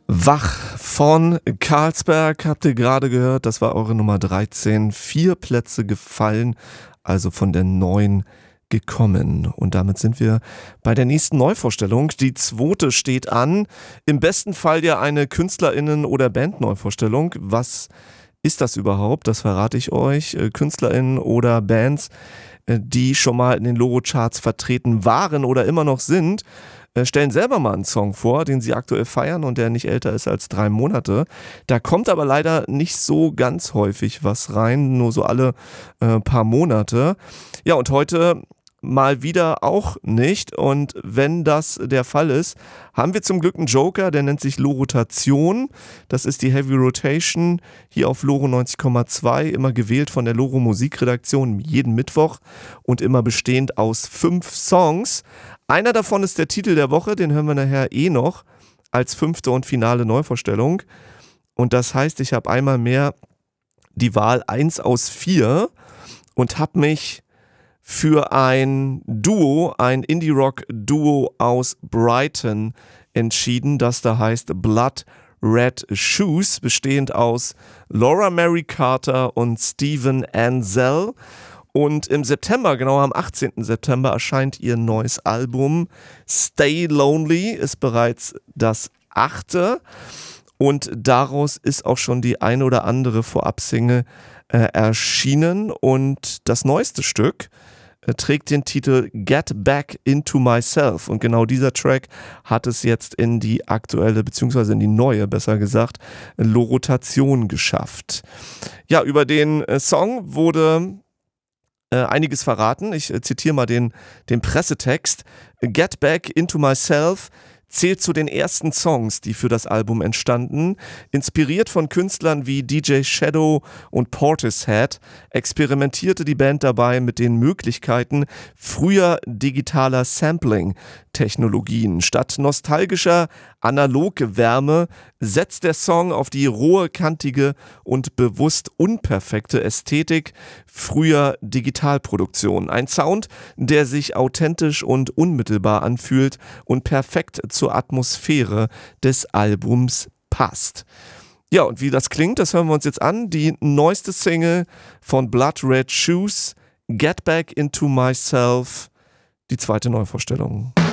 Wach von Carlsberg habt ihr gerade gehört, das war eure Nummer 13. 4 Plätze gefallen, also von der 9 gekommen. Und damit sind wir bei der nächsten Neuvorstellung. Die 2. steht an. Im besten Fall ja eine KünstlerInnen- oder Bandneuvorstellung. Was ist das überhaupt? Das verrate ich euch. KünstlerInnen oder Bands, die schon mal in den Loro-Charts vertreten waren oder immer noch sind, stellen selber mal einen Song vor, den sie aktuell feiern und der nicht älter ist als 3 Monate. Da kommt aber leider nicht so ganz häufig was rein, nur so alle paar Monate. Ja, und heute mal wieder auch nicht. Und wenn das der Fall ist, haben wir zum Glück einen Joker, der nennt sich Lorotation. Das ist die Heavy Rotation hier auf Loro 90,2, immer gewählt von der Loro Musikredaktion jeden Mittwoch und immer bestehend aus 5 Songs. Einer davon ist der Titel der Woche, den hören wir nachher noch als 5. und finale Neuvorstellung. Und das heißt, ich habe einmal mehr die Wahl 1 aus 4 und habe mich für ein Duo, ein Indie-Rock-Duo aus Brighton entschieden, das da heißt Blood Red Shoes, bestehend aus Laura Mary Carter und Steven Ansell. Und im September, genau am 18. September, erscheint ihr neues Album. Stay Lonely ist bereits das 8. Und daraus ist auch schon die eine oder andere Vorab-Single erschienen. Und das neueste Stück trägt den Titel Get Back Into Myself. Und genau dieser Track hat es jetzt in die aktuelle, beziehungsweise in die neue, besser gesagt, Lorotation geschafft. Ja, über den Song wurde einiges verraten. Ich zitiere mal den Pressetext. Get Back Into Myself zählt zu den ersten Songs, die für das Album entstanden. Inspiriert von Künstlern wie DJ Shadow und Portishead experimentierte die Band dabei mit den Möglichkeiten früher digitaler Sampling-Technologien. Statt nostalgischer analoge Wärme setzt der Song auf die rohe, kantige und bewusst unperfekte Ästhetik früher Digitalproduktion. Ein Sound, der sich authentisch und unmittelbar anfühlt und perfekt zur Atmosphäre des Albums passt. Ja, und wie das klingt, das hören wir uns jetzt an. Die neueste Single von Blood Red Shoes, Get Back Into Myself, die 2. Neuvorstellung.